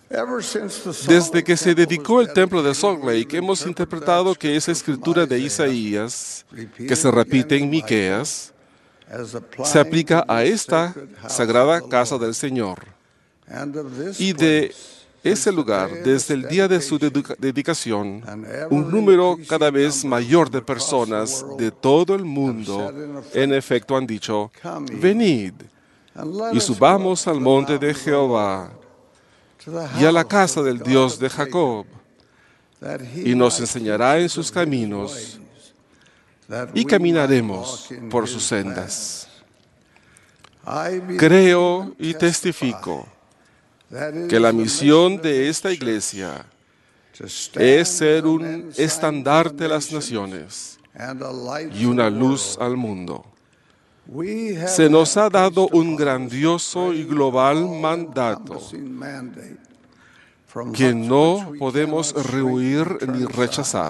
Desde que se dedicó el templo de Salt Lake, hemos interpretado que esa escritura de Isaías, que se repite en Miqueas, se aplica a esta sagrada casa del Señor. Y de ese lugar, desde el día de su dedicación, un número cada vez mayor de personas de todo el mundo, en efecto, han dicho: venid y subamos al monte de Jehová y a la casa del Dios de Jacob, y nos enseñará en sus caminos, y caminaremos por sus sendas. Creo y testifico que la misión de esta iglesia es ser un estandarte de las naciones y una luz al mundo. Se nos ha dado un grandioso y global mandato que no podemos rehuir ni rechazar.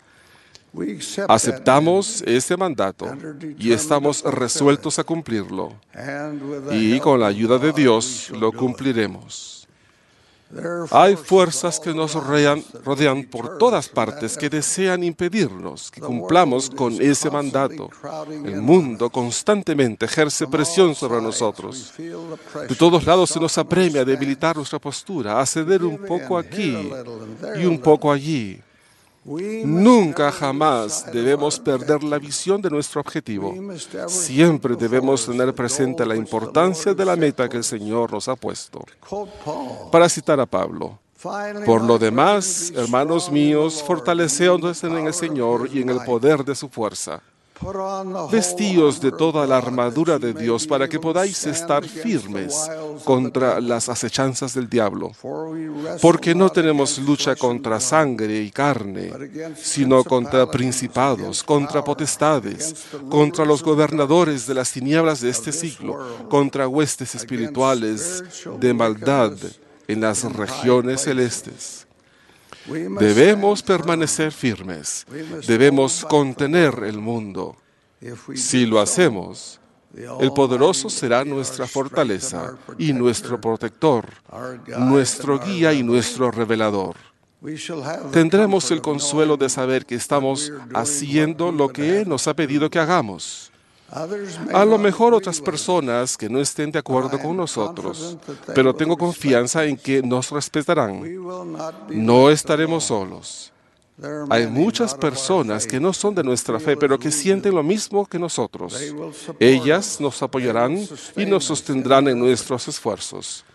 Aceptamos ese mandato y estamos resueltos a cumplirlo, y con la ayuda de Dios lo cumpliremos. Hay fuerzas que nos rodean por todas partes que desean impedirnos que cumplamos con ese mandato. El mundo constantemente ejerce presión sobre nosotros. De todos lados se nos apremia a debilitar nuestra postura, a ceder un poco aquí y un poco allí. Nunca jamás debemos perder la visión de nuestro objetivo. Siempre debemos tener presente la importancia de la meta que el Señor nos ha puesto. Para citar a Pablo: por lo demás, hermanos míos, fortaleceos en el Señor y en el poder de su fuerza. Vestíos de toda la armadura de Dios para que podáis estar firmes contra las acechanzas del diablo. Porque no tenemos lucha contra sangre y carne, sino contra principados, contra potestades, contra los gobernadores de las tinieblas de este siglo, contra huestes espirituales de maldad en las regiones celestes. Debemos permanecer firmes, debemos contener el mundo. Si lo hacemos, el poderoso será nuestra fortaleza y nuestro protector, nuestro guía y nuestro revelador. Tendremos el consuelo de saber que estamos haciendo lo que Él nos ha pedido que hagamos. A lo mejor otras personas que no estén de acuerdo con nosotros, pero tengo confianza en que nos respetarán. No estaremos solos. Hay muchas personas que no son de nuestra fe, pero que sienten lo mismo que nosotros. Ellas nos apoyarán y nos sostendrán en nuestros esfuerzos.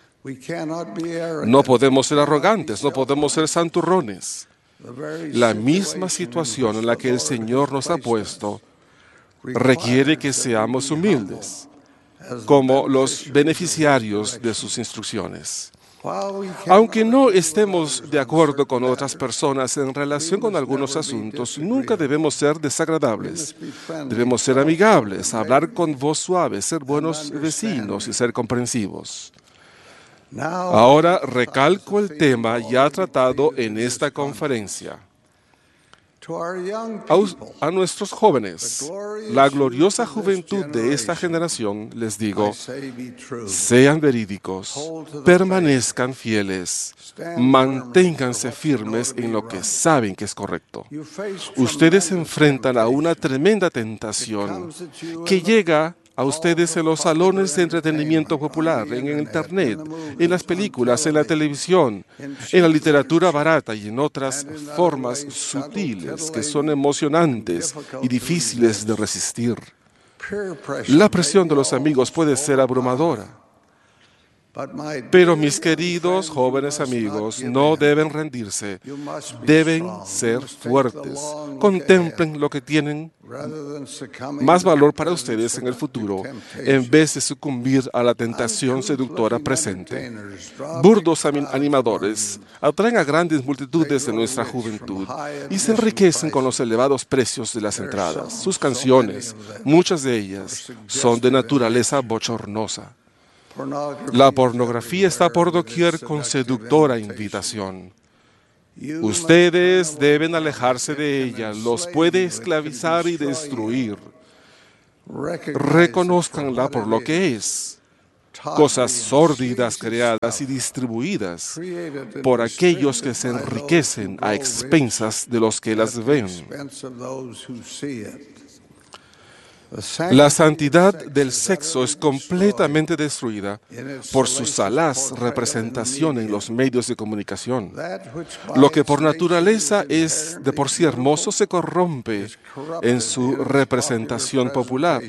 No podemos ser arrogantes, no podemos ser santurrones. La misma situación en la que el Señor nos ha puesto requiere que seamos humildes, como los beneficiarios de sus instrucciones. Aunque no estemos de acuerdo con otras personas en relación con algunos asuntos, nunca debemos ser desagradables. Debemos ser amigables, hablar con voz suave, ser buenos vecinos y ser comprensivos. Ahora recalco el tema ya tratado en esta conferencia. A nuestros jóvenes, la gloriosa juventud de esta generación, les digo: sean verídicos, permanezcan fieles, manténganse firmes en lo que saben que es correcto. Ustedes se enfrentan a una tremenda tentación que llega a ustedes en los salones de entretenimiento popular, en el Internet, en las películas, en la televisión, en la literatura barata y en otras formas sutiles que son emocionantes y difíciles de resistir. La presión de los amigos puede ser abrumadora. Pero mis queridos jóvenes amigos, no deben rendirse, deben ser fuertes. Contemplen lo que tienen más valor para ustedes en el futuro, en vez de sucumbir a la tentación seductora presente. Burdos animadores atraen a grandes multitudes de nuestra juventud y se enriquecen con los elevados precios de las entradas. Sus canciones, muchas de ellas, son de naturaleza bochornosa. La pornografía está por doquier con seductora invitación. Ustedes deben alejarse de ella, los puede esclavizar y destruir. Reconózcanla por lo que es. cosas sórdidas creadas y distribuidas por aquellos que se enriquecen a expensas de los que las ven. La santidad del sexo es completamente destruida por su salaz representación en los medios de comunicación. Lo que por naturaleza es de por sí hermoso se corrompe en su representación popular.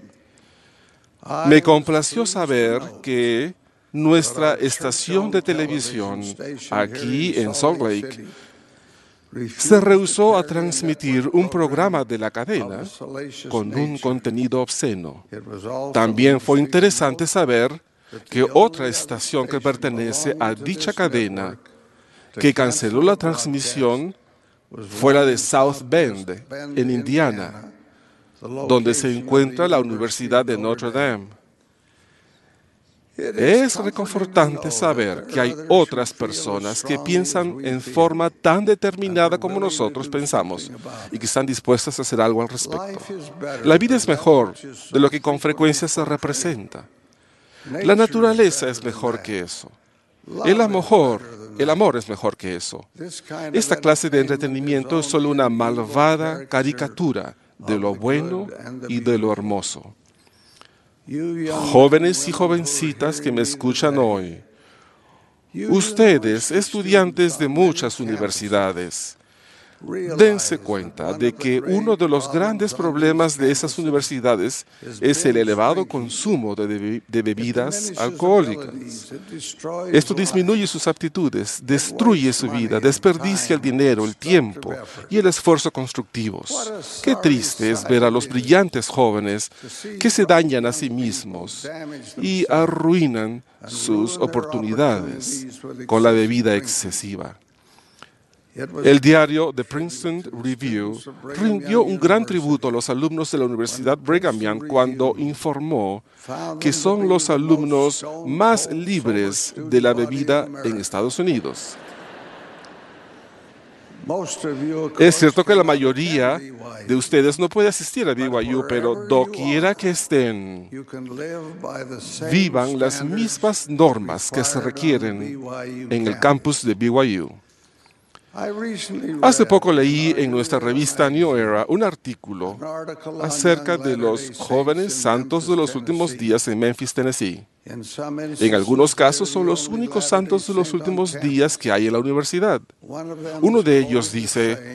Me complació saber que nuestra estación de televisión aquí en Salt Lake se rehusó a transmitir un programa de la cadena con un contenido obsceno. También fue interesante saber que otra estación que pertenece a dicha cadena, que canceló la transmisión, fue la de South Bend, en Indiana, donde se encuentra la Universidad de Notre Dame. Es reconfortante saber que hay otras personas que piensan en forma tan determinada como nosotros pensamos y que están dispuestas a hacer algo al respecto. La vida es mejor de lo que con frecuencia se representa. La naturaleza es mejor que eso. El amor es mejor que eso. Esta clase de entretenimiento es solo una malvada caricatura de lo bueno y de lo hermoso. Jóvenes y jovencitas que me escuchan hoy, ustedes, estudiantes de muchas universidades, dense cuenta de que uno de los grandes problemas de esas universidades es el elevado consumo de bebidas alcohólicas. Esto disminuye sus aptitudes, destruye su vida, desperdicia el dinero, el tiempo y el esfuerzo constructivos. Qué triste es ver a los brillantes jóvenes que se dañan a sí mismos y arruinan sus oportunidades con la bebida excesiva. El diario The Princeton Review rindió un gran tributo a los alumnos de la Universidad Brigham Young cuando informó que son los alumnos más libres de la bebida en Estados Unidos. Es cierto que la mayoría de ustedes no puede asistir a BYU, pero doquiera que estén, vivan las mismas normas que se requieren en el campus de BYU. Hace poco leí en nuestra revista New Era un artículo acerca de los jóvenes santos de los últimos días en Memphis, Tennessee. En algunos casos son los únicos santos de los últimos días que hay en la universidad. Uno de ellos dice: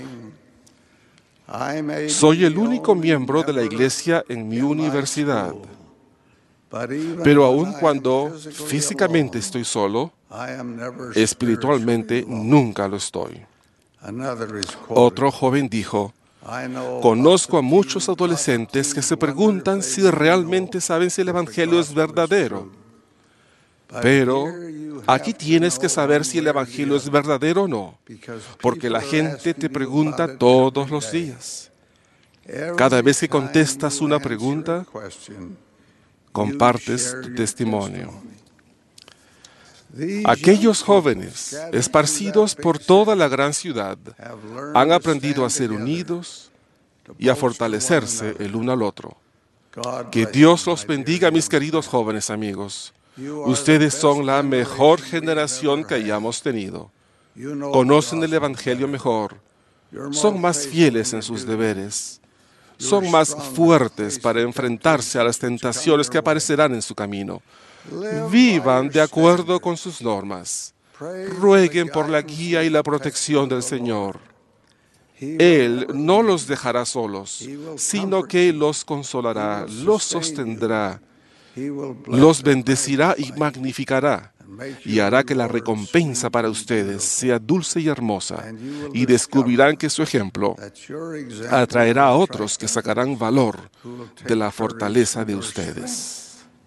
soy el único miembro de la iglesia en mi universidad, pero aun cuando físicamente estoy solo, espiritualmente nunca lo estoy. Otro joven dijo: conozco a muchos adolescentes que se preguntan si realmente saben si el Evangelio es verdadero. Pero aquí tienes que saber si el Evangelio es verdadero o no, porque la gente te pregunta todos los días. Cada vez que contestas una pregunta, compartes tu testimonio. Aquellos jóvenes, esparcidos por toda la gran ciudad, han aprendido a ser unidos y a fortalecerse el uno al otro. Que Dios los bendiga, mis queridos jóvenes amigos. Ustedes son la mejor generación que hayamos tenido. Conocen el Evangelio mejor. Son más fieles en sus deberes. Son más fuertes para enfrentarse a las tentaciones que aparecerán en su camino. Vivan de acuerdo con sus normas. Rueguen por la guía y la protección del Señor. Él no los dejará solos, sino que los consolará, los sostendrá, los bendecirá y magnificará, y hará que la recompensa para ustedes sea dulce y hermosa, y descubrirán que su ejemplo atraerá a otros que sacarán valor de la fortaleza de ustedes.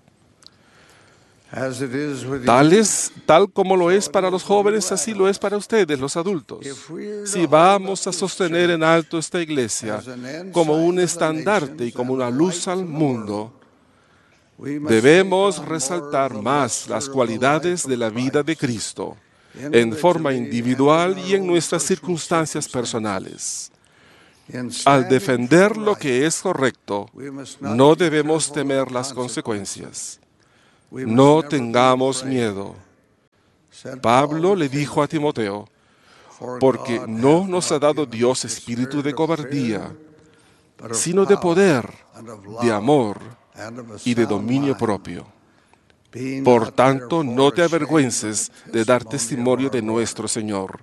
Tal como lo es para los jóvenes, así lo es para ustedes, los adultos. Si vamos a sostener en alto esta iglesia como un estandarte y como una luz al mundo, debemos resaltar más las cualidades de la vida de Cristo en forma individual y en nuestras circunstancias personales. Al defender lo que es correcto, no debemos temer las consecuencias. no tengamos miedo. Pablo le dijo a Timoteo, porque no nos ha dado Dios espíritu de cobardía, sino de poder, de amor y de dominio propio. Por tanto, no te avergüences de dar testimonio de nuestro Señor.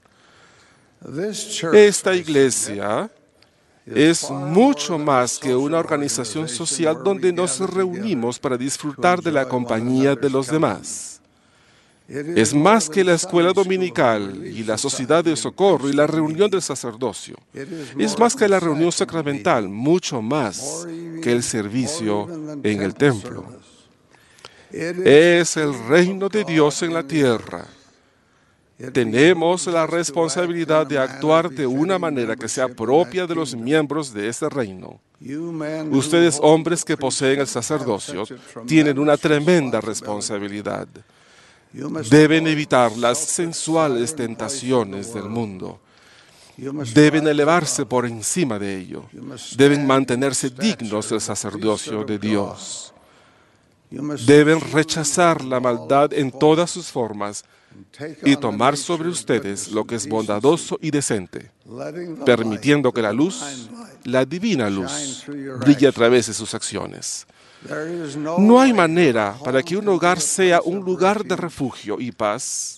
Esta iglesia es mucho más que una organización social donde nos reunimos para disfrutar de la compañía de los demás. Es más que la escuela dominical y la sociedad de socorro y la reunión del sacerdocio. Es más que la reunión sacramental, mucho más que el servicio en el templo. Es el reino de Dios en la tierra. Tenemos la responsabilidad de actuar de una manera que sea propia de los miembros de este reino. Ustedes, hombres que poseen el sacerdocio, tienen una tremenda responsabilidad. Deben evitar las sensuales tentaciones del mundo. Deben elevarse por encima de ello. Deben mantenerse dignos del sacerdocio de Dios. Deben rechazar la maldad en todas sus formas y tomar sobre ustedes lo que es bondadoso y decente, permitiendo que la luz, la divina luz, brille a través de sus acciones. No hay manera para que un hogar sea un lugar de refugio y paz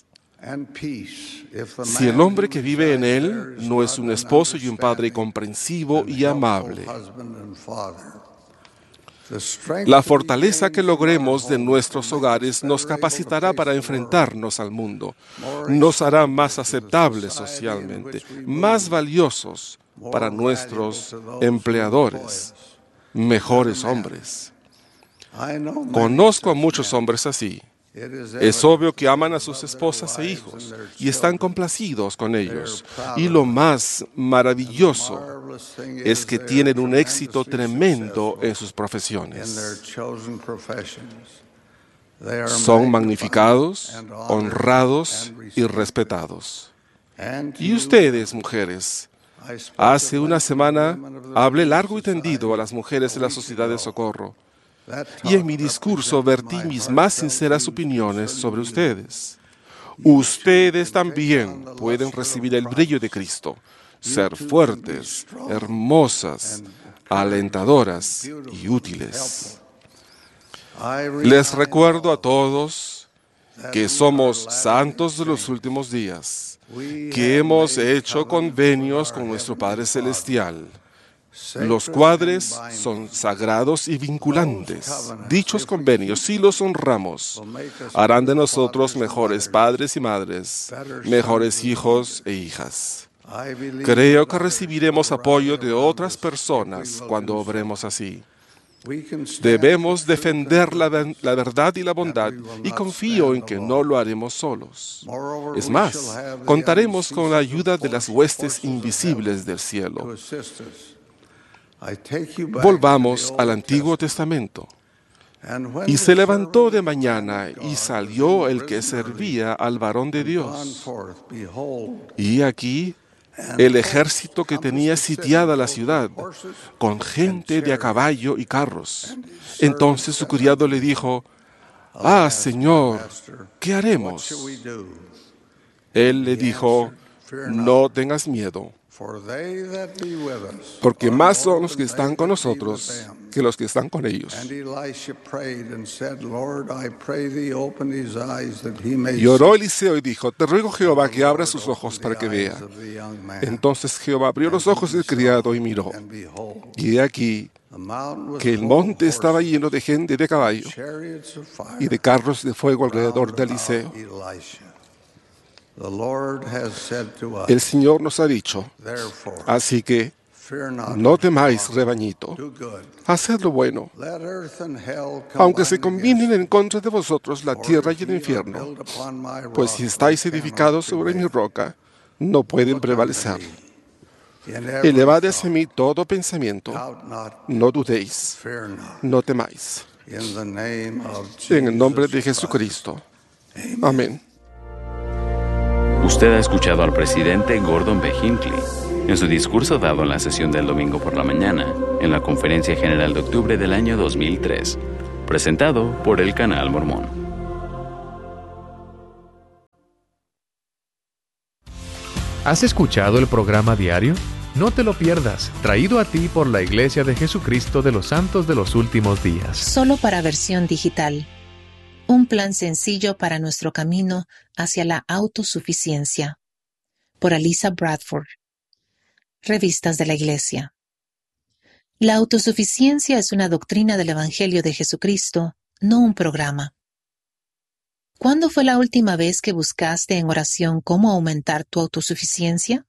si el hombre que vive en él no es un esposo y un padre comprensivo y amable. La fortaleza que logremos de nuestros hogares nos capacitará para enfrentarnos al mundo, nos hará más aceptables socialmente, más valiosos para nuestros empleadores, mejores hombres. Conozco a muchos hombres así. Es obvio que aman a sus esposas e hijos y están complacidos con ellos. Y lo más maravilloso es que tienen un éxito tremendo en sus profesiones. Son magnificados, honrados y respetados. Y ustedes, mujeres, hace una semana hablé largo y tendido a las mujeres de la Sociedad de Socorro. Y en mi discurso vertí mis más sinceras opiniones sobre ustedes. Ustedes también pueden recibir el brillo de Cristo, ser fuertes, hermosas, alentadoras y útiles. Les recuerdo a todos que somos santos de los últimos días, que hemos hecho convenios con nuestro Padre Celestial. Los cuales son sagrados y vinculantes. Dichos convenios, si los honramos, harán de nosotros mejores padres y madres, mejores hijos e hijas. Creo que recibiremos apoyo de otras personas cuando obremos así. Debemos defender la verdad y la bondad, y confío en que no lo haremos solos. Es más, contaremos con la ayuda de las huestes invisibles del cielo. Volvamos al Antiguo Testamento. Y se levantó de mañana y salió el que servía al varón de Dios. Y aquí el ejército que tenía sitiada la ciudad, con gente de a caballo y carros. Entonces su criado le dijo: «Ah, Señor, ¿qué haremos?» Él le dijo: «No tengas miedo, porque más son los que están con nosotros que los que están con ellos». Y oró Eliseo y dijo: «Te ruego, Jehová, que abra sus ojos para que vea». Entonces Jehová abrió los ojos del criado y miró. Y he aquí que el monte estaba lleno de gente de caballo y de carros de fuego alrededor de Eliseo. El Señor nos ha dicho: así que no temáis, rebañito, haced lo bueno. Aunque se combinen en contra de vosotros la tierra y el infierno, pues si estáis edificados sobre mi roca, no pueden prevalecer. Elevad hacia mí todo pensamiento, no dudéis, no temáis. En el nombre de Jesucristo. Amén. Usted ha escuchado al presidente Gordon B. Hinckley en su discurso dado en la sesión del domingo por la mañana, en la Conferencia General de Octubre del año 2003. presentado por el Canal Mormón. ¿Has escuchado el programa diario? No te lo pierdas, traído a ti por la Iglesia de Jesucristo de los Santos de los Últimos Días. Solo para versión digital. Un plan sencillo para nuestro camino hacia la autosuficiencia. Por Aliza Bradford. Revistas de la Iglesia. La autosuficiencia es una doctrina del Evangelio de Jesucristo, no un programa. ¿Cuándo fue la última vez que buscaste en oración cómo aumentar tu autosuficiencia?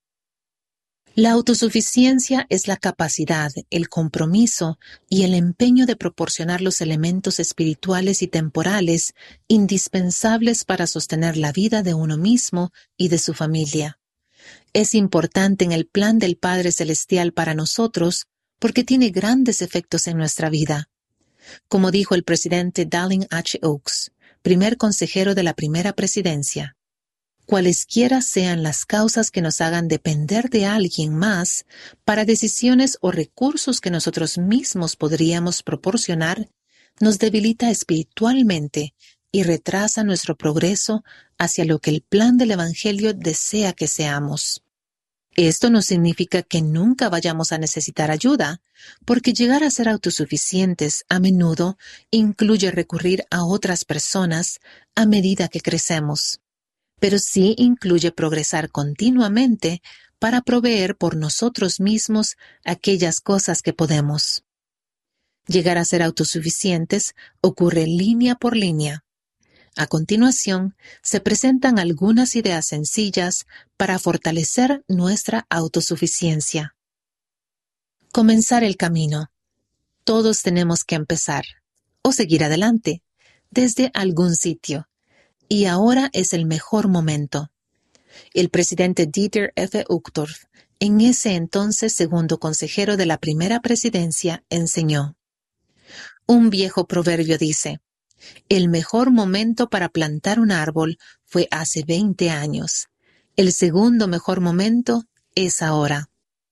La autosuficiencia es la capacidad, el compromiso y el empeño de proporcionar los elementos espirituales y temporales indispensables para sostener la vida de uno mismo y de su familia. Es importante en el plan del Padre Celestial para nosotros porque tiene grandes efectos en nuestra vida. Como dijo el presidente Dallin H. Oaks, primer consejero de la primera presidencia, cualesquiera sean las causas que nos hagan depender de alguien más para decisiones o recursos que nosotros mismos podríamos proporcionar, nos debilita espiritualmente y retrasa nuestro progreso hacia lo que el plan del Evangelio desea que seamos. Esto no significa que nunca vayamos a necesitar ayuda, porque llegar a ser autosuficientes a menudo incluye recurrir a otras personas a medida que crecemos. Pero sí incluye progresar continuamente para proveer por nosotros mismos aquellas cosas que podemos. Llegar a ser autosuficientes ocurre línea por línea. A continuación, se presentan algunas ideas sencillas para fortalecer nuestra autosuficiencia. Comenzar el camino. Todos tenemos que empezar, o seguir adelante, desde algún sitio. Y ahora es el mejor momento. El presidente Dieter F. Uchtdorf, en ese entonces segundo consejero de la primera presidencia, enseñó. Un viejo proverbio dice, el mejor momento para plantar un árbol fue hace 20 años. El segundo mejor momento es ahora.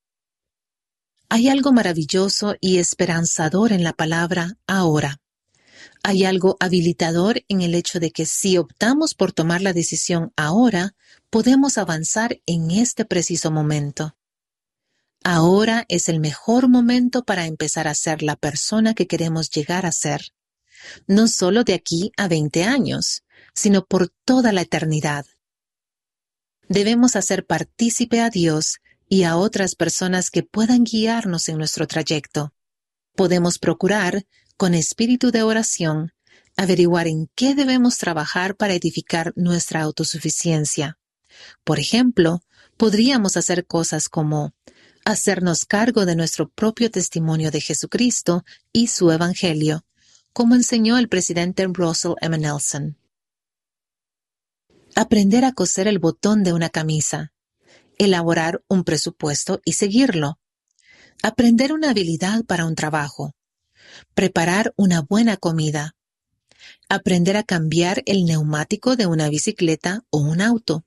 Hay algo maravilloso y esperanzador en la palabra ahora. Hay algo habilitador en el hecho de que si optamos por tomar la decisión ahora, podemos avanzar en este preciso momento. Ahora es el mejor momento para empezar a ser la persona que queremos llegar a ser. No solo de aquí a 20 años, sino por toda la eternidad. Debemos hacer partícipe a Dios y a otras personas que puedan guiarnos en nuestro trayecto. Podemos procurar, con espíritu de oración, averiguar en qué debemos trabajar para edificar nuestra autosuficiencia. Por ejemplo, podríamos hacer cosas como hacernos cargo de nuestro propio testimonio de Jesucristo y su Evangelio, como enseñó el presidente Russell M. Nelson. Aprender a coser el botón de una camisa, elaborar un presupuesto y seguirlo, aprender una habilidad para un trabajo, preparar una buena comida, aprender a cambiar el neumático de una bicicleta o un auto.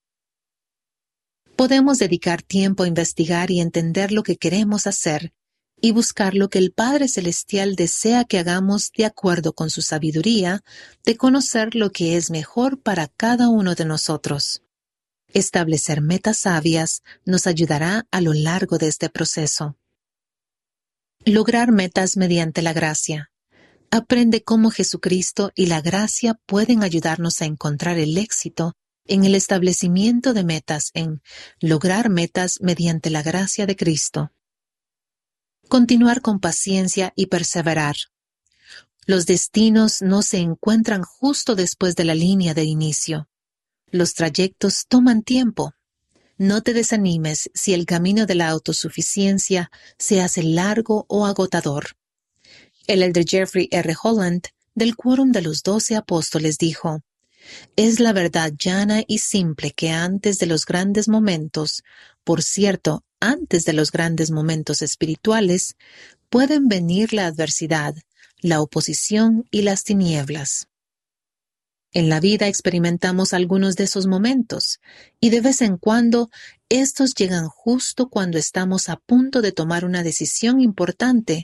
Podemos dedicar tiempo a investigar y entender lo que queremos hacer y buscar lo que el Padre Celestial desea que hagamos de acuerdo con su sabiduría de conocer lo que es mejor para cada uno de nosotros. Establecer metas sabias nos ayudará a lo largo de este proceso. Lograr metas mediante la gracia. Aprende cómo Jesucristo y la gracia pueden ayudarnos a encontrar el éxito en el establecimiento de metas, en lograr metas mediante la gracia de Cristo. Continuar con paciencia y perseverar. Los destinos no se encuentran justo después de la línea de inicio. Los trayectos toman tiempo. No te desanimes si el camino de la autosuficiencia se hace largo o agotador. El elder Jeffrey R. Holland, del Quórum de los 12 Apóstoles, dijo, «Es la verdad llana y simple que antes de los grandes momentos, por cierto, antes de los grandes momentos espirituales, pueden venir la adversidad, la oposición y las tinieblas». En la vida experimentamos algunos de esos momentos, y de vez en cuando estos llegan justo cuando estamos a punto de tomar una decisión importante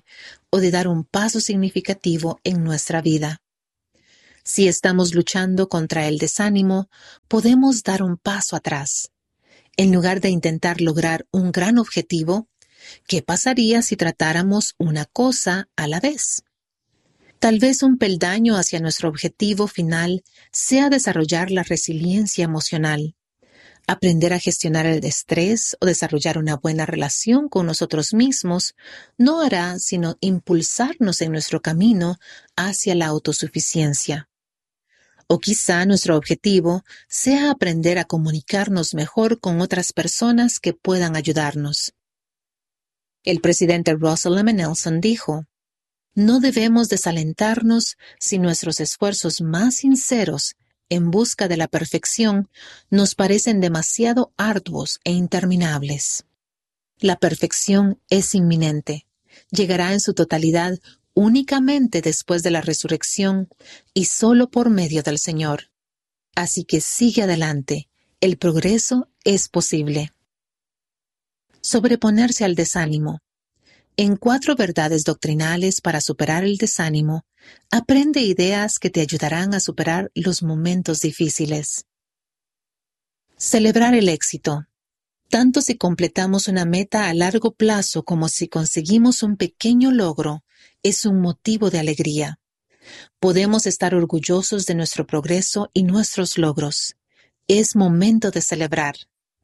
o de dar un paso significativo en nuestra vida. Si estamos luchando contra el desánimo, podemos dar un paso atrás. En lugar de intentar lograr un gran objetivo, ¿qué pasaría si tratáramos una cosa a la vez? Tal vez un peldaño hacia nuestro objetivo final sea desarrollar la resiliencia emocional, aprender a gestionar el estrés o desarrollar una buena relación con nosotros mismos no hará sino impulsarnos en nuestro camino hacia la autosuficiencia. O quizá nuestro objetivo sea aprender a comunicarnos mejor con otras personas que puedan ayudarnos. El presidente Russell M. Nelson dijo: "No debemos desalentarnos si nuestros esfuerzos más sinceros en busca de la perfección nos parecen demasiado arduos e interminables. La perfección es inminente, llegará en su totalidad únicamente después de la resurrección y solo por medio del Señor. Así que sigue adelante, el progreso es posible". Sobreponerse al desánimo. En 4 verdades doctrinales para superar el desánimo, aprende ideas que te ayudarán a superar los momentos difíciles. Celebrar el éxito. Tanto si completamos una meta a largo plazo como si conseguimos un pequeño logro, es un motivo de alegría. Podemos estar orgullosos de nuestro progreso y nuestros logros. Es momento de celebrar.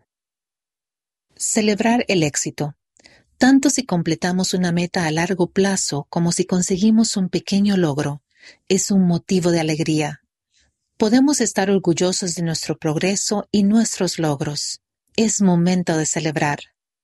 Celebrar el éxito. Tanto si completamos una meta a largo plazo como si conseguimos un pequeño logro, es un motivo de alegría. Podemos estar orgullosos de nuestro progreso y nuestros logros. Es momento de celebrar.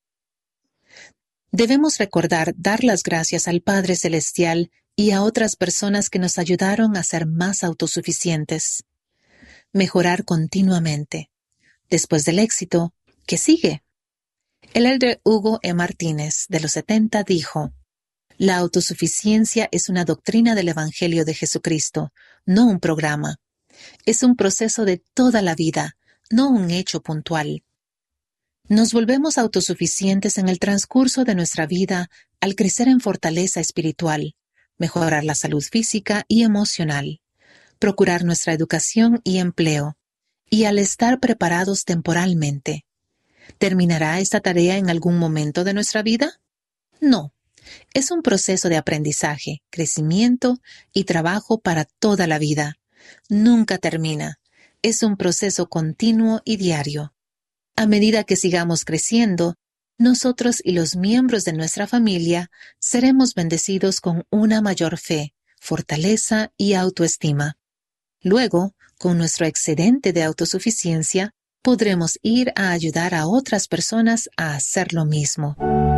Debemos recordar dar las gracias al Padre Celestial y a otras personas que nos ayudaron a ser más autosuficientes. Mejorar continuamente. Después del éxito, ¿qué sigue? El elder Hugo E. Martínez, de los 70, dijo: "La autosuficiencia es una doctrina del Evangelio de Jesucristo, no un programa. Es un proceso de toda la vida, no un hecho puntual. Nos volvemos autosuficientes en el transcurso de nuestra vida al crecer en fortaleza espiritual, mejorar la salud física y emocional, procurar nuestra educación y empleo, y al estar preparados temporalmente. ¿Terminará esta tarea en algún momento de nuestra vida? No. Es un proceso de aprendizaje, crecimiento y trabajo para toda la vida. Nunca termina. Es un proceso continuo y diario. A medida que sigamos creciendo, nosotros y los miembros de nuestra familia seremos bendecidos con una mayor fe, fortaleza y autoestima. Luego, con nuestro excedente de autosuficiencia, podremos ir a ayudar a otras personas a hacer lo mismo".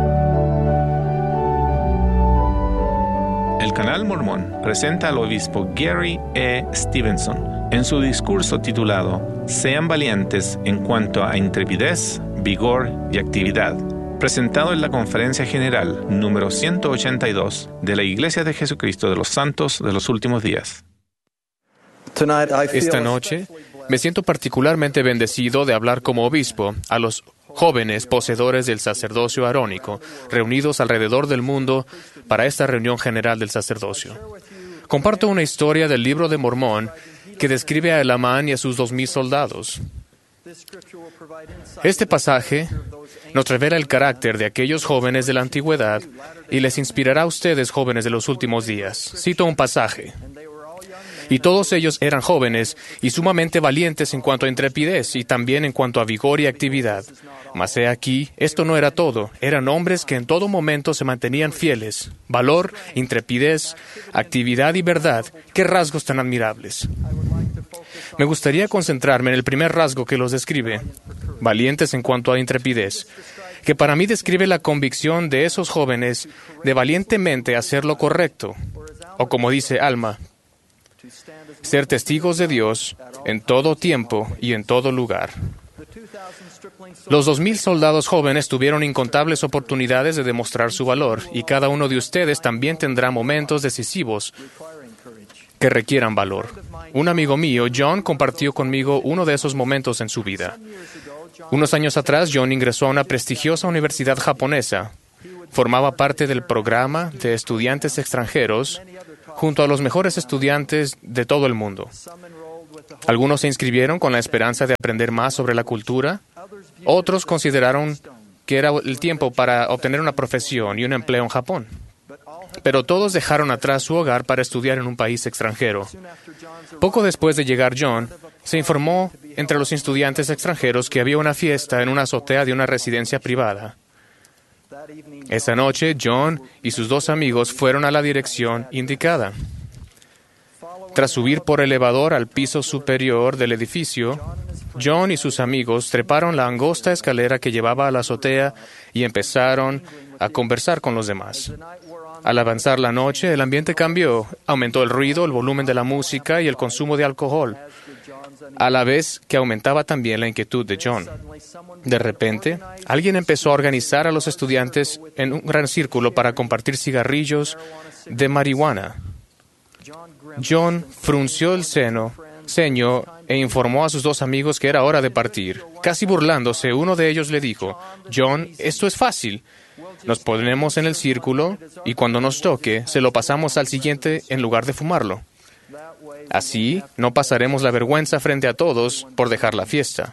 El Canal Mormón presenta al obispo Gary E. Stevenson en su discurso titulado "Sean valientes en cuanto a intrepidez, vigor y actividad", presentado en la Conferencia General número 182 de la Iglesia de Jesucristo de los Santos de los Últimos Días. Esta noche me siento particularmente bendecido de hablar como obispo a los jóvenes poseedores del sacerdocio arónico, reunidos alrededor del mundo para esta reunión general del sacerdocio. Comparto una historia del Libro de Mormón que describe a Elamán y a sus 2,000 soldados. Este pasaje nos revela el carácter de aquellos jóvenes de la antigüedad y les inspirará a ustedes, jóvenes de los últimos días. Cito un pasaje. Y todos ellos eran jóvenes y sumamente valientes en cuanto a intrepidez y también en cuanto a vigor y actividad. Mas he aquí, esto no era todo. Eran hombres que en todo momento se mantenían fieles. Valor, intrepidez, actividad y verdad. ¡Qué rasgos tan admirables! Me gustaría concentrarme en el primer rasgo que los describe, valientes en cuanto a intrepidez, que para mí describe la convicción de esos jóvenes de valientemente hacer lo correcto, o como dice Alma, ser testigos de Dios en todo tiempo y en todo lugar. Los 2,000 soldados jóvenes tuvieron incontables oportunidades de demostrar su valor, y cada uno de ustedes también tendrá momentos decisivos que requieran valor. Un amigo mío, John, compartió conmigo uno de esos momentos en su vida. Unos años atrás, John ingresó a una prestigiosa universidad japonesa. formaba parte del programa de estudiantes extranjeros junto a los mejores estudiantes de todo el mundo. Algunos se inscribieron con la esperanza de aprender más sobre la cultura. Otros consideraron que era el tiempo para obtener una profesión y un empleo en Japón. Pero todos dejaron atrás su hogar para estudiar en un país extranjero. Poco después de llegar John, se informó entre los estudiantes extranjeros que había una fiesta en una azotea de una residencia privada. Esa noche, John y sus dos amigos fueron a la dirección indicada. Tras subir por elevador al piso superior del edificio, John y sus amigos treparon la angosta escalera que llevaba a la azotea y empezaron a conversar con los demás. Al avanzar la noche, el ambiente cambió. Aumentó el ruido, el volumen de la música y el consumo de alcohol, a la vez que aumentaba también la inquietud de John. De repente, alguien empezó a organizar a los estudiantes en un gran círculo para compartir cigarrillos de marihuana. John frunció el ceño e informó a sus dos amigos que era hora de partir. Casi burlándose, uno de ellos le dijo: «John, esto es fácil. Nos ponemos en el círculo y cuando nos toque, se lo pasamos al siguiente en lugar de fumarlo. Así, no pasaremos la vergüenza frente a todos por dejar la fiesta».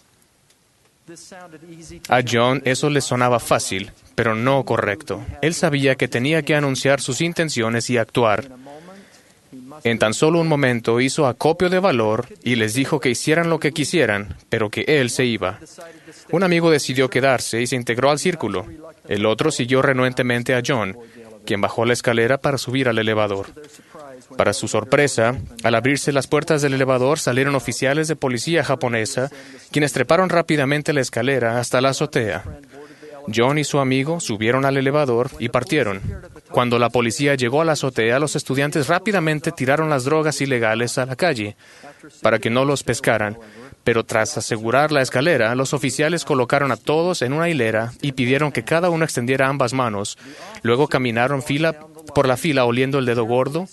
A John eso le sonaba fácil, pero no correcto. Él sabía que tenía que anunciar sus intenciones y actuar. En tan solo un momento hizo acopio de valor y les dijo que hicieran lo que quisieran, pero que él se iba. Un amigo decidió quedarse y se integró al círculo. El otro siguió renuentemente a John, quien bajó la escalera para subir al elevador. Para su sorpresa, al abrirse las puertas del elevador salieron oficiales de policía japonesa, quienes treparon rápidamente la escalera hasta la azotea. John y su amigo subieron al elevador y partieron. Cuando la policía llegó a la azotea, los estudiantes rápidamente tiraron las drogas ilegales a la calle para que no los pescaran. Pero tras asegurar la escalera, los oficiales colocaron a todos en una hilera y pidieron que cada uno extendiera ambas manos. Luego caminaron por la fila oliendo el dedo gordo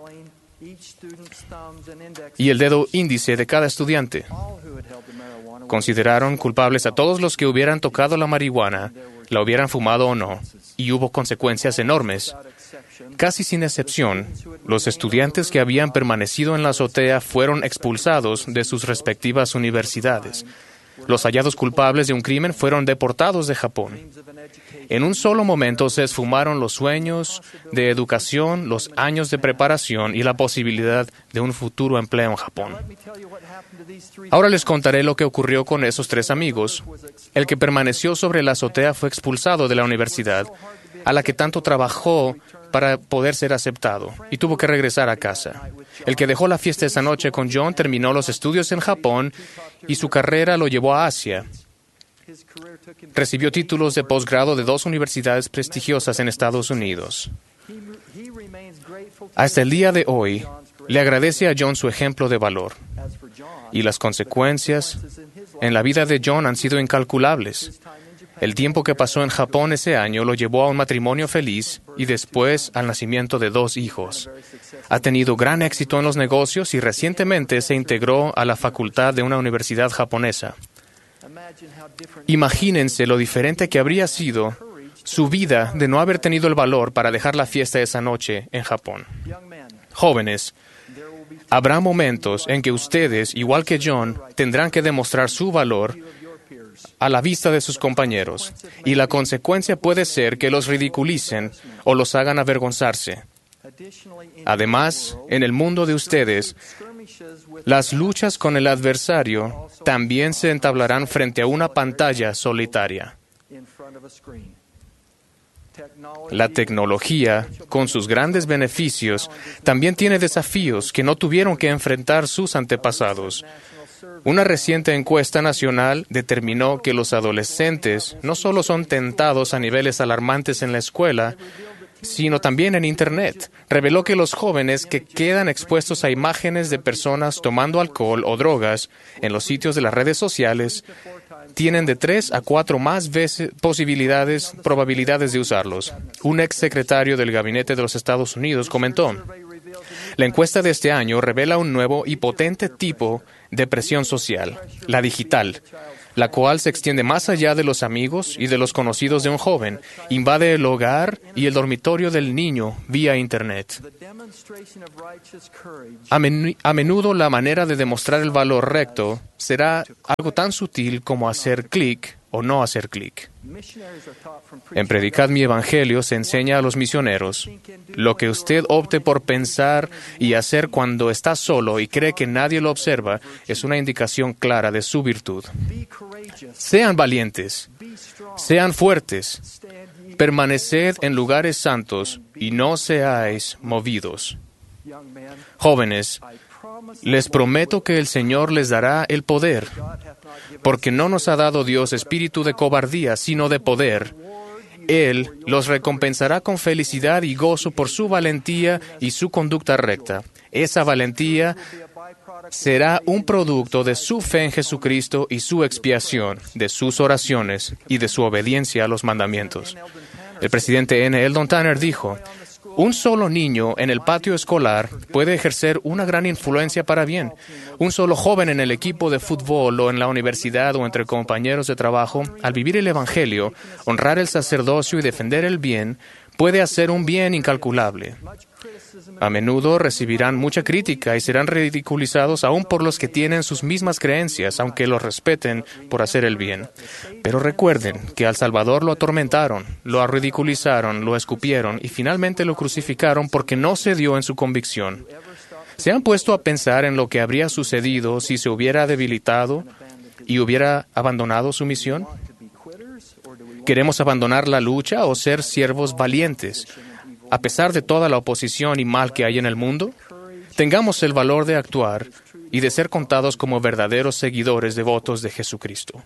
y el dedo índice de cada estudiante. Consideraron culpables a todos los que hubieran tocado la marihuana, la hubieran fumado o no, y hubo consecuencias enormes. Casi sin excepción, los estudiantes que habían permanecido en la azotea fueron expulsados de sus respectivas universidades. Los hallados culpables de un crimen fueron deportados de Japón. En un solo momento se esfumaron los sueños de educación, los años de preparación y la posibilidad de un futuro empleo en Japón. Ahora les contaré lo que ocurrió con esos tres amigos. El que permaneció sobre la azotea fue expulsado de la universidad, a la que tanto trabajó para poder ser aceptado, y tuvo que regresar a casa. El que dejó la fiesta esa noche con John terminó los estudios en Japón y su carrera lo llevó a Asia. Recibió títulos de posgrado de 2 universidades prestigiosas en Estados Unidos. Hasta el día de hoy, le agradece a John su ejemplo de valor. Y las consecuencias en la vida de John han sido incalculables. El tiempo que pasó en Japón ese año lo llevó a un matrimonio feliz y después al nacimiento de 2 hijos. Ha tenido gran éxito en los negocios y recientemente se integró a la facultad de una universidad japonesa. Imagínense lo diferente que habría sido su vida de no haber tenido el valor para dejar la fiesta esa noche en Japón. Jóvenes, habrá momentos en que ustedes, igual que John, tendrán que demostrar su valor a la vista de sus compañeros, y la consecuencia puede ser que los ridiculicen o los hagan avergonzarse. Además, en el mundo de ustedes, las luchas con el adversario también se entablarán frente a una pantalla solitaria. La tecnología, con sus grandes beneficios, también tiene desafíos que no tuvieron que enfrentar sus antepasados. Una reciente encuesta nacional determinó que los adolescentes no solo son tentados a niveles alarmantes en la escuela, sino también en Internet. Reveló que los jóvenes que quedan expuestos a imágenes de personas tomando alcohol o drogas en los sitios de las redes sociales tienen de 3 a 4 más veces probabilidades de usarlos. Un exsecretario del Gabinete de los Estados Unidos comentó: la encuesta de este año revela un nuevo y potente tipo de presión social, la digital. la cual se extiende más allá de los amigos y de los conocidos de un joven, invade el hogar y el dormitorio del niño vía Internet. A menudo la manera de demostrar el valor recto será algo tan sutil como hacer clic o no hacer clic. En Predicad mi Evangelio se enseña a los misioneros: lo que usted opte por pensar y hacer cuando está solo y cree que nadie lo observa es una indicación clara de su virtud. Sean valientes, sean fuertes, permaneced en lugares santos y no seáis movidos. Jóvenes, les prometo que el Señor les dará el poder, porque no nos ha dado Dios espíritu de cobardía, sino de poder. Él los recompensará con felicidad y gozo por su valentía y su conducta recta. Esa valentía será un producto de su fe en Jesucristo y su expiación, de sus oraciones y de su obediencia a los mandamientos. El presidente N. Eldon Tanner dijo: un solo niño en el patio escolar puede ejercer una gran influencia para bien. Un solo joven en el equipo de fútbol o en la universidad o entre compañeros de trabajo, al vivir el Evangelio, honrar el sacerdocio y defender el bien, puede hacer un bien incalculable. A menudo recibirán mucha crítica y serán ridiculizados aún por los que tienen sus mismas creencias, aunque los respeten por hacer el bien. Pero recuerden que al Salvador lo atormentaron, lo ridiculizaron, lo escupieron y finalmente lo crucificaron porque no cedió en su convicción. ¿Se han puesto a pensar en lo que habría sucedido si se hubiera debilitado y hubiera abandonado su misión? ¿Queremos abandonar la lucha o ser siervos valientes, a pesar de toda la oposición y mal que hay en el mundo? Tengamos el valor de actuar y de ser contados como verdaderos seguidores devotos de Jesucristo.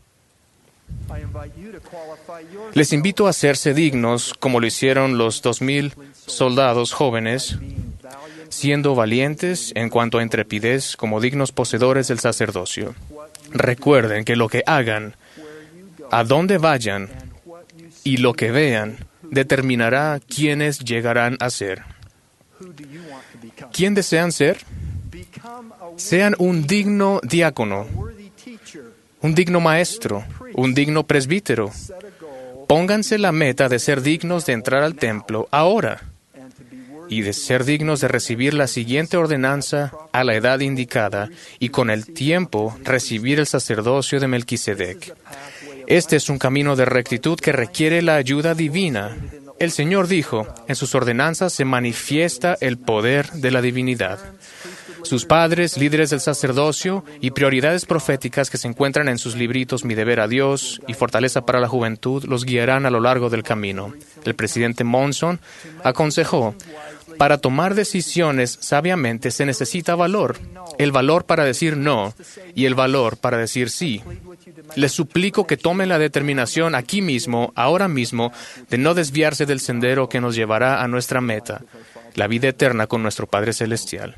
Les invito a hacerse dignos, como lo hicieron los 2,000 soldados jóvenes, siendo valientes en cuanto a intrepidez, como dignos poseedores del sacerdocio. Recuerden que lo que hagan, a dónde vayan y lo que vean determinará quiénes llegarán a ser. ¿Quién desean ser? Sean un digno diácono, un digno maestro, un digno presbítero. Pónganse la meta de ser dignos de entrar al templo ahora y de ser dignos de recibir la siguiente ordenanza a la edad indicada y con el tiempo recibir el sacerdocio de Melquisedec. Este es un camino de rectitud que requiere la ayuda divina. El Señor dijo: en sus ordenanzas se manifiesta el poder de la divinidad. Sus padres, líderes del sacerdocio y prioridades proféticas que se encuentran en sus libritos Mi deber a Dios y Fortaleza para la Juventud los guiarán a lo largo del camino. El presidente Monson aconsejó: para tomar decisiones sabiamente se necesita valor. El valor para decir no y el valor para decir sí. Les suplico que tomen la determinación aquí mismo, ahora mismo, de no desviarse del sendero que nos llevará a nuestra meta, la vida eterna con nuestro Padre Celestial.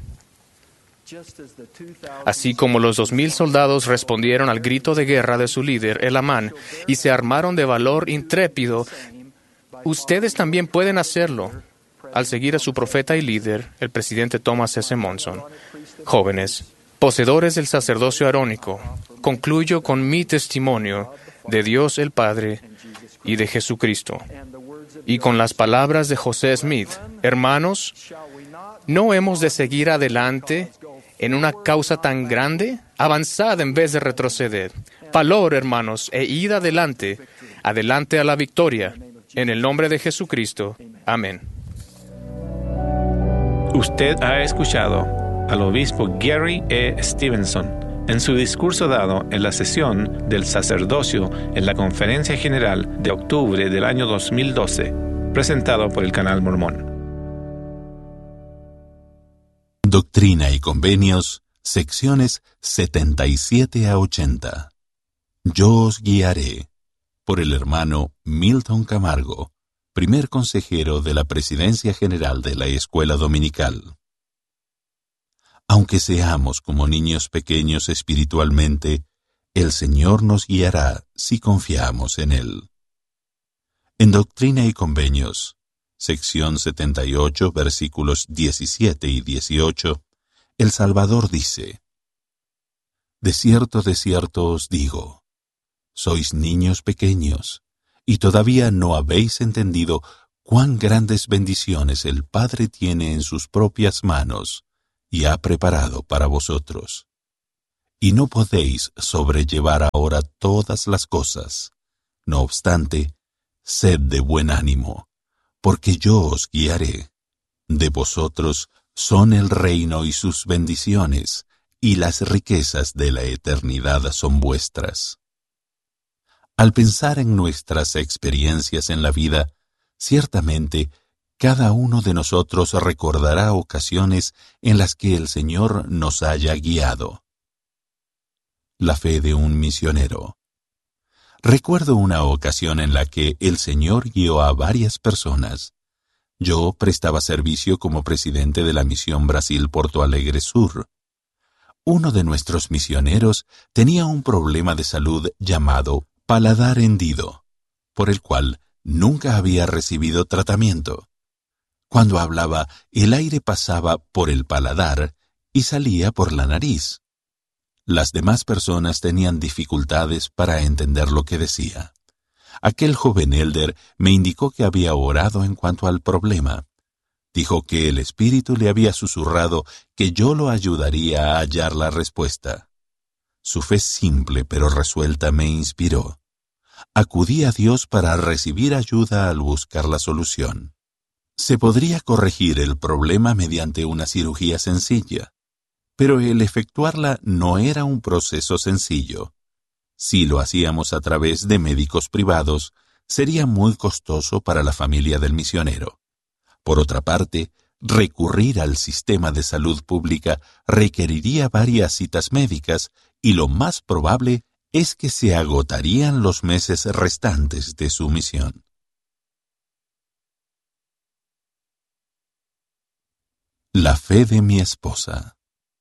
Así como los 2,000 soldados respondieron al grito de guerra de su líder, el Amán, y se armaron de valor intrépido, ustedes también pueden hacerlo al seguir a su profeta y líder, el presidente Thomas S. Monson. Jóvenes, poseedores del sacerdocio arónico, concluyo con mi testimonio de Dios el Padre y de Jesucristo, y con las palabras de José Smith: hermanos, ¿no hemos de seguir adelante en una causa tan grande? Avanzad en vez de retroceder. Valor, hermanos, e id adelante, adelante a la victoria. En el nombre de Jesucristo. Amén. Usted ha escuchado al obispo Gary E. Stevenson en su discurso dado en la sesión del sacerdocio en la Conferencia General de octubre del año 2012, presentado por el Canal Mormón. Doctrina y Convenios, secciones 77 a 80. Yo os guiaré, por el hermano Milton Camargo, primer consejero de la Presidencia General de la Escuela Dominical. Aunque seamos como niños pequeños espiritualmente, el Señor nos guiará si confiamos en Él. En Doctrina y Convenios, sección 78, versículos 17 y 18, el Salvador dice: de cierto os digo, sois niños pequeños, y todavía no habéis entendido cuán grandes bendiciones el Padre tiene en sus propias manos y ha preparado para vosotros. Y no podéis sobrellevar ahora todas las cosas. No obstante, sed de buen ánimo, porque yo os guiaré. De vosotros son el reino y sus bendiciones, y las riquezas de la eternidad son vuestras. Al pensar en nuestras experiencias en la vida, ciertamente cada uno de nosotros recordará ocasiones en las que el Señor nos haya guiado. La fe de un misionero. Recuerdo una ocasión en la que el Señor guió a varias personas. Yo prestaba servicio como presidente de la misión Brasil-Porto Alegre Sur. Uno de nuestros misioneros tenía un problema de salud llamado paladar hendido, por el cual nunca había recibido tratamiento. Cuando hablaba, el aire pasaba por el paladar y salía por la nariz. Las demás personas tenían dificultades para entender lo que decía. Aquel joven elder me indicó que había orado en cuanto al problema. Dijo que el Espíritu le había susurrado que yo lo ayudaría a hallar la respuesta. Su fe simple pero resuelta me inspiró. Acudí a Dios para recibir ayuda al buscar la solución. Se podría corregir el problema mediante una cirugía sencilla, pero el efectuarla no era un proceso sencillo. Si lo hacíamos a través de médicos privados, sería muy costoso para la familia del misionero. Por otra parte, recurrir al sistema de salud pública requeriría varias citas médicas y lo más probable es que se agotarían los meses restantes de su misión. La fe de mi esposa.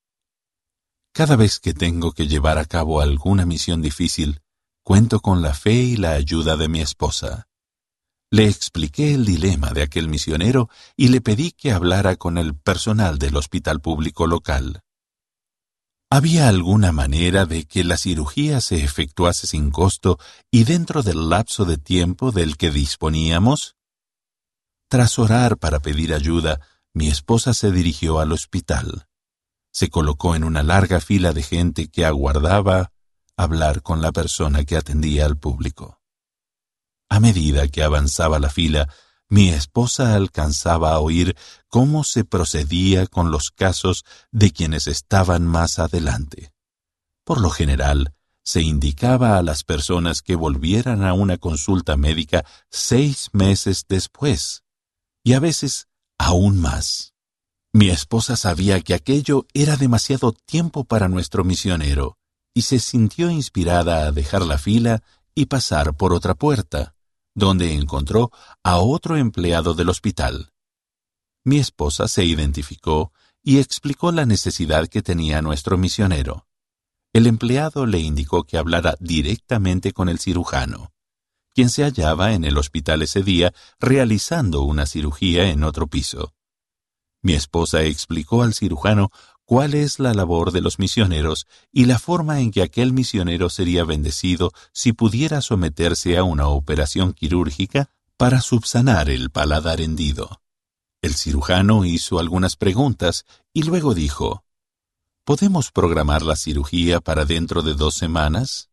Cada vez que tengo que llevar a cabo alguna misión difícil, cuento con la fe y la ayuda de mi esposa. Le expliqué el dilema de aquel misionero y le pedí que hablara con el personal del hospital público local. ¿Había alguna manera de que la cirugía se efectuase sin costo y dentro del lapso de tiempo del que disponíamos? Tras orar para pedir ayuda, mi esposa se dirigió al hospital. Se colocó en una larga fila de gente que aguardaba hablar con la persona que atendía al público. A medida que avanzaba la fila, mi esposa alcanzaba a oír cómo se procedía con los casos de quienes estaban más adelante. Por lo general, se indicaba a las personas que volvieran a una consulta médica 6 meses después, y a veces aún más. Mi esposa sabía que aquello era demasiado tiempo para nuestro misionero, y se sintió inspirada a dejar la fila y pasar por otra puerta, donde encontró a otro empleado del hospital. Mi esposa se identificó y explicó la necesidad que tenía nuestro misionero. El empleado le indicó que hablara directamente con el cirujano, quien se hallaba en el hospital ese día realizando una cirugía en otro piso. Mi esposa explicó al cirujano cuál es la labor de los misioneros y la forma en que aquel misionero sería bendecido si pudiera someterse a una operación quirúrgica para subsanar el paladar hendido. El cirujano hizo algunas preguntas y luego dijo: ¿podemos programar la cirugía para dentro de 2 semanas?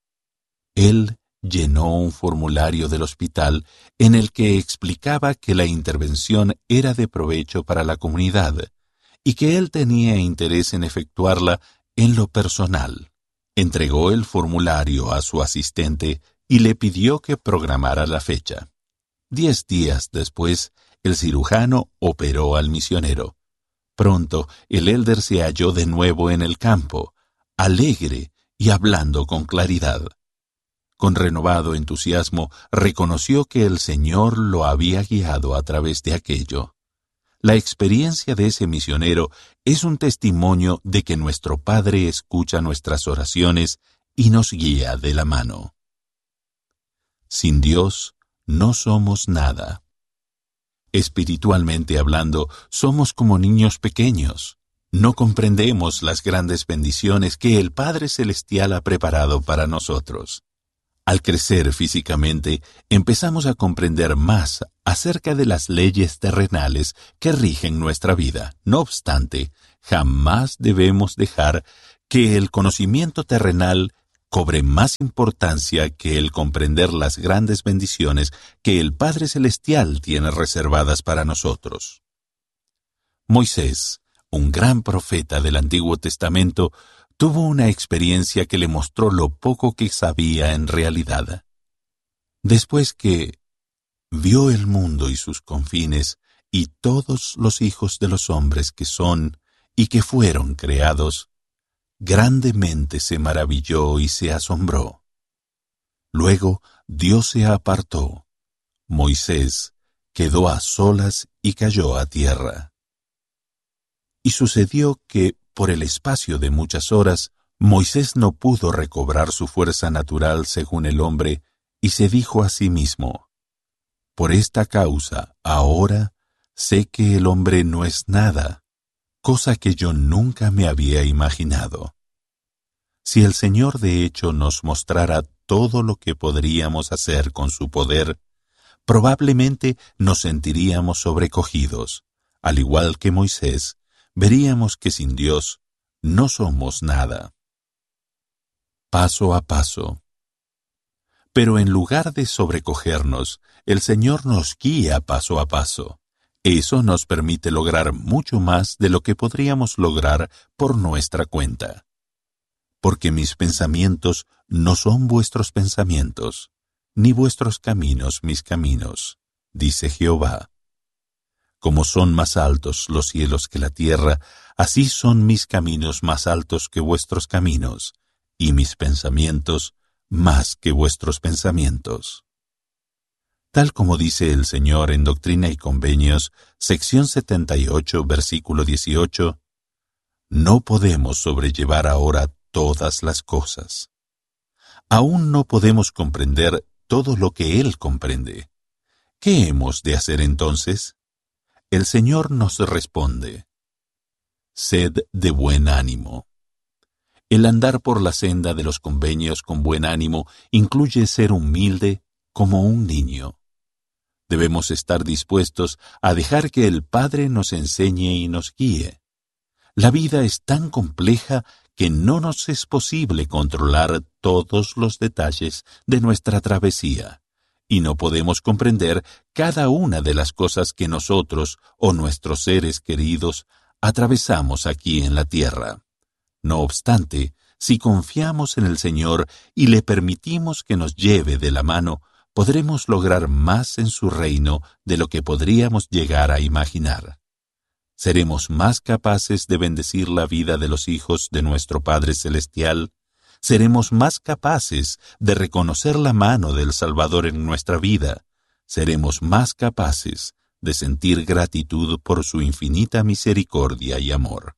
Él llenó un formulario del hospital en el que explicaba que la intervención era de provecho para la comunidad y que él tenía interés en efectuarla en lo personal. Entregó el formulario a su asistente y le pidió que programara la fecha. 10 días después, el cirujano operó al misionero. Pronto, el elder se halló de nuevo en el campo, alegre y hablando con claridad. Con renovado entusiasmo, reconoció que el Señor lo había guiado a través de aquello. La experiencia de ese misionero es un testimonio de que nuestro Padre escucha nuestras oraciones y nos guía de la mano. Sin Dios, no somos nada. Espiritualmente hablando, somos como niños pequeños. No comprendemos las grandes bendiciones que el Padre Celestial ha preparado para nosotros. Al crecer físicamente, empezamos a comprender más acerca de las leyes terrenales que rigen nuestra vida. No obstante, jamás debemos dejar que el conocimiento terrenal cobre más importancia que el comprender las grandes bendiciones que el Padre Celestial tiene reservadas para nosotros. Moisés, un gran profeta del Antiguo Testamento, tuvo una experiencia que le mostró lo poco que sabía en realidad. Después que vio el mundo y sus confines y todos los hijos de los hombres que son y que fueron creados, grandemente se maravilló y se asombró. Luego Dios se apartó. Moisés quedó a solas y cayó a tierra. Y sucedió que, por el espacio de muchas horas, Moisés no pudo recobrar su fuerza natural según el hombre, y se dijo a sí mismo: por esta causa, ahora sé que el hombre no es nada, cosa que yo nunca me había imaginado. Si el Señor de hecho nos mostrara todo lo que podríamos hacer con su poder, probablemente nos sentiríamos sobrecogidos. Al igual que Moisés, veríamos que sin Dios no somos nada. Paso a paso. Pero en lugar de sobrecogernos, el Señor nos guía paso a paso. Eso nos permite lograr mucho más de lo que podríamos lograr por nuestra cuenta. Porque mis pensamientos no son vuestros pensamientos, ni vuestros caminos mis caminos, dice Jehová. Como son más altos los cielos que la tierra, así son mis caminos más altos que vuestros caminos, y mis pensamientos más que vuestros pensamientos. Tal como dice el Señor en Doctrina y Convenios, sección 78, versículo 18, no podemos sobrellevar ahora todas las cosas. Aún no podemos comprender todo lo que Él comprende. ¿Qué hemos de hacer entonces? El Señor nos responde: sed de buen ánimo. El andar por la senda de los convenios con buen ánimo incluye ser humilde como un niño. Debemos estar dispuestos a dejar que el Padre nos enseñe y nos guíe. La vida es tan compleja que no nos es posible controlar todos los detalles de nuestra travesía, y no podemos comprender cada una de las cosas que nosotros o nuestros seres queridos atravesamos aquí en la tierra. No obstante, si confiamos en el Señor y le permitimos que nos lleve de la mano, podremos lograr más en su reino de lo que podríamos llegar a imaginar. Seremos más capaces de bendecir la vida de los hijos de nuestro Padre Celestial. Seremos más capaces de reconocer la mano del Salvador en nuestra vida. Seremos más capaces de sentir gratitud por su infinita misericordia y amor.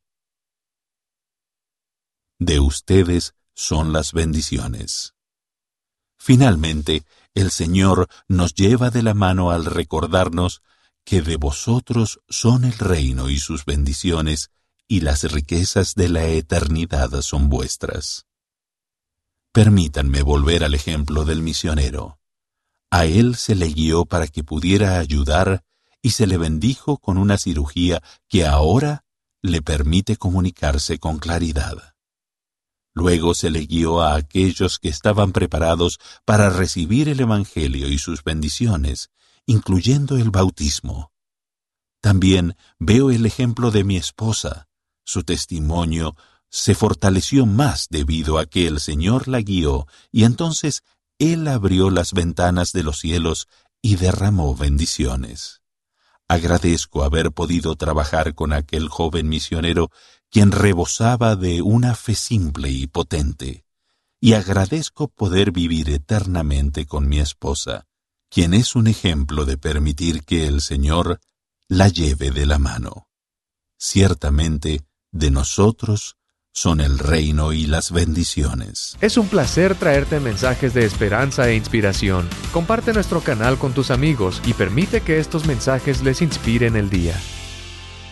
De ustedes son las bendiciones. Finalmente, el Señor nos lleva de la mano al recordarnos que de vosotros son el reino y sus bendiciones, y las riquezas de la eternidad son vuestras. Permítanme volver al ejemplo del misionero. A él se le guió para que pudiera ayudar y se le bendijo con una cirugía que ahora le permite comunicarse con claridad. Luego se le guió a aquellos que estaban preparados para recibir el Evangelio y sus bendiciones, incluyendo el bautismo. También veo el ejemplo de mi esposa. Su testimonio se fortaleció más debido a que el Señor la guió, y entonces Él abrió las ventanas de los cielos y derramó bendiciones. Agradezco haber podido trabajar con aquel joven misionero quien rebosaba de una fe simple y potente, y agradezco poder vivir eternamente con mi esposa, quien es un ejemplo de permitir que el Señor la lleve de la mano. Ciertamente, de nosotros son el reino y las bendiciones. Es un placer traerte mensajes de esperanza e inspiración. Comparte nuestro canal con tus amigos y permite que estos mensajes les inspiren el día.